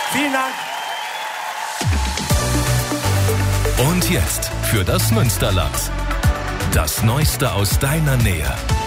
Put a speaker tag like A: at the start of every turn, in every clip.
A: Vielen Dank.
B: Und jetzt für das Münsterland. Das Neueste aus deiner Nähe.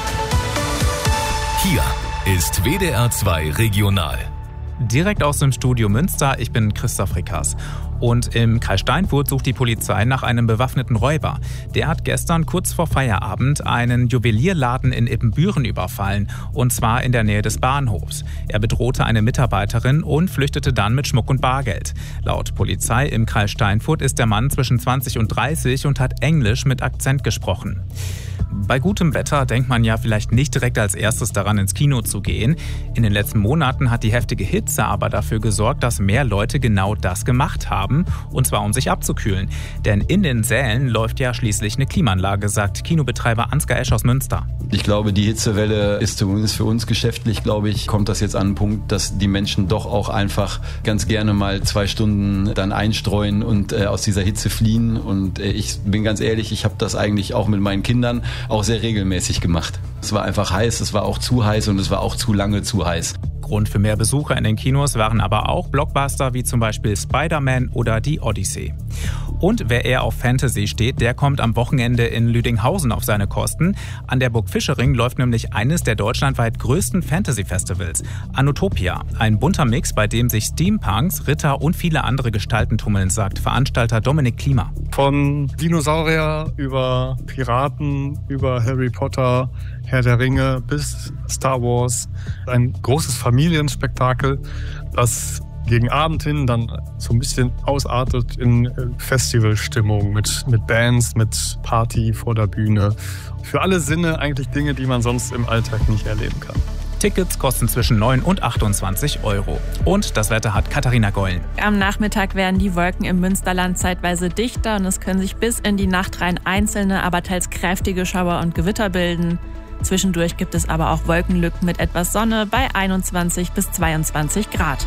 B: Hier ist WDR 2 Regional.
C: Direkt aus dem Studio Münster, ich bin Christoph Rickers. Und im Kreis Steinfurt sucht die Polizei nach einem bewaffneten Räuber. Der hat gestern kurz vor Feierabend einen Juwelierladen in Ippenbüren überfallen. Und zwar in der Nähe des Bahnhofs. Er bedrohte eine Mitarbeiterin und flüchtete dann mit Schmuck und Bargeld. Laut Polizei im Kreis Steinfurt ist der Mann zwischen 20 und 30 und hat Englisch mit Akzent gesprochen. Bei gutem Wetter denkt man ja vielleicht nicht direkt als erstes daran, ins Kino zu gehen. In den letzten Monaten hat die heftige Hitze aber dafür gesorgt, dass mehr Leute genau das gemacht haben, und zwar um sich abzukühlen. Denn in den Sälen läuft ja schließlich eine Klimaanlage, sagt Kinobetreiber Ansgar Esch aus Münster.
D: Ich glaube, die Hitzewelle ist zumindest für uns geschäftlich, glaube ich, kommt das jetzt an einen Punkt, dass die Menschen doch auch einfach ganz gerne mal 2 Stunden dann einstreuen und aus dieser Hitze fliehen. Und ich bin ganz ehrlich, ich habe das eigentlich auch mit meinen Kindern auch sehr regelmäßig gemacht. Es war einfach heiß, es war auch zu heiß und es war auch zu lange zu heiß.
C: Grund für mehr Besucher in den Kinos waren aber auch Blockbuster wie zum Beispiel Spider-Man oder die Odyssey. Und wer eher auf Fantasy steht, der kommt am Wochenende in Lüdinghausen auf seine Kosten. An der Burg Fischering läuft nämlich eines der deutschlandweit größten Fantasy-Festivals, Anutopia. Ein bunter Mix, bei dem sich Steampunks, Ritter und viele andere Gestalten tummeln, sagt Veranstalter Dominik Klima.
E: Von Dinosaurier über Piraten, über Harry Potter, Herr der Ringe bis Star Wars. Ein großes Familienspektakel, das gegen Abend hin dann so ein bisschen ausartet in Festivalstimmung mit Bands, mit Party vor der Bühne. Für alle Sinne eigentlich Dinge, die man sonst im Alltag nicht erleben kann.
C: Tickets kosten zwischen 9 und 28 €. Und das Wetter hat Katharina Gollen.
F: Am Nachmittag werden die Wolken im Münsterland zeitweise dichter und es können sich bis in die Nacht rein einzelne, aber teils kräftige Schauer und Gewitter bilden. Zwischendurch gibt es aber auch Wolkenlücken mit etwas Sonne bei 21 bis 22 Grad.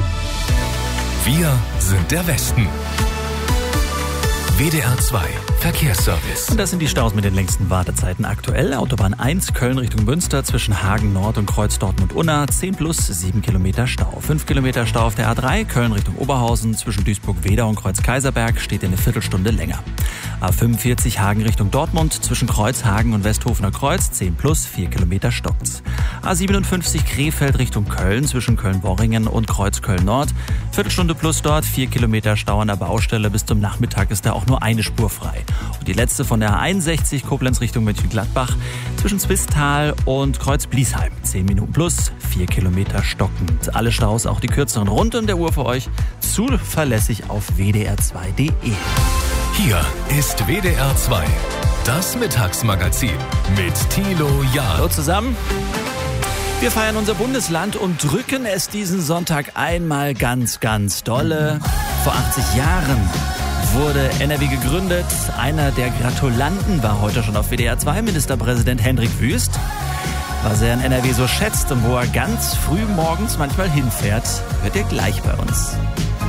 B: Wir sind der Westen. WDR 2 Verkehrsservice.
G: Und das sind die Staus mit den längsten Wartezeiten aktuell. Autobahn 1 Köln Richtung Münster zwischen Hagen Nord und Kreuz Dortmund-Unna 10 plus 7 Kilometer Stau. 5 Kilometer Stau auf der A3 Köln Richtung Oberhausen zwischen Duisburg-Wedau und Kreuz-Kaiserberg steht eine Viertelstunde länger. A45 Hagen Richtung Dortmund zwischen Kreuzhagen und Westhofener Kreuz 10 plus 4 Kilometer stockt's. A57 Krefeld Richtung Köln zwischen Köln-Worringen und Kreuz Köln-Nord. Viertelstunde plus dort 4 Kilometer Stau an der Baustelle. Bis zum Nachmittag ist da auch nur eine Spur frei. Und die letzte von der A61 Koblenz Richtung Mönchengladbach zwischen Zwistal und Kreuz-Bliesheim. 10 Minuten plus 4 Kilometer stockend. Alle Staus, auch die kürzeren rund um der Uhr für euch zuverlässig auf wdr2.de.
B: Hier ist WDR 2, das Mittagsmagazin mit Thilo Jahn.
G: Hallo zusammen. Wir feiern unser Bundesland und drücken es diesen Sonntag einmal ganz, ganz dolle. Vor 80 Jahren wurde NRW gegründet. Einer der Gratulanten war heute schon auf WDR 2, Ministerpräsident Hendrik Wüst. Was er in NRW so schätzt und wo er ganz früh morgens manchmal hinfährt, hört ihr gleich bei uns.